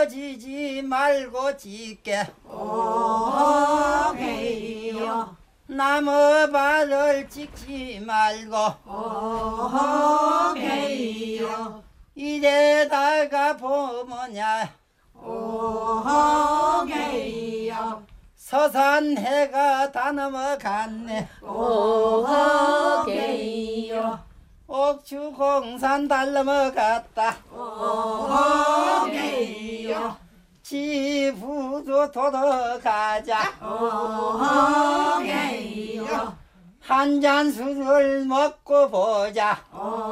지지 말고 짖게 오게요 나무밭을 찍지 말고 오게요 이래다가 보면야 오게요 서산해가 다 넘어갔네 오게요 옥주공산 달 넘어갔다 오게요 지부도 도덕가자 오게요 한 잔 술을 먹고 보자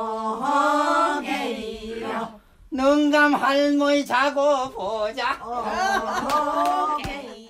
오게요 능감 할머니 자고 보자 오게요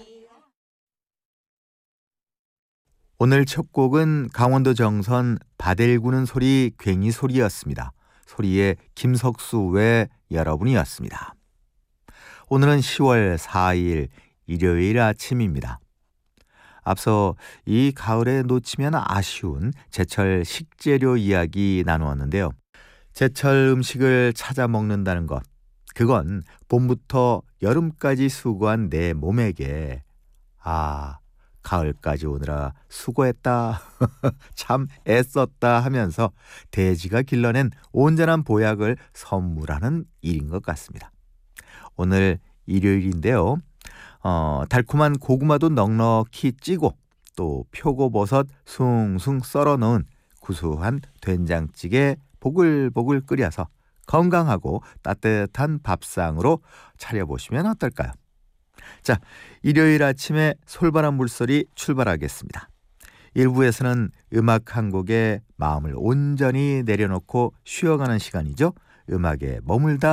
오늘 첫 곡은 강원도 정선 바델 구는 소리 괭이 소리였습니다. 소리의 김석수 외 여러분이었습니다. 오늘은 10월 4일 일요일 아침입니다. 앞서 이 가을에 놓치면 아쉬운 제철 식재료 이야기 나누었는데요. 제철 음식을 찾아 먹는다는 것, 그건 봄부터 여름까지 수고한 내 몸에게 가을까지 오느라 수고했다, 참 애썼다 하면서 대지가 길러낸 온전한 보약을 선물하는 일인 것 같습니다. 오늘 일요일인데요. 달콤한 고구마도 넉넉히 찌고 또 표고버섯 숭숭 썰어 넣은 구수한 된장찌개 보글보글 끓여서 건강하고 따뜻한 밥상으로 차려보시면 어떨까요? 자, 일요일 아침에 솔바람 물소리 출발하겠습니다. 1부에서는 음악 한 곡에 마음을 온전히 내려놓고 쉬어가는 시간이죠. 음악에 머물다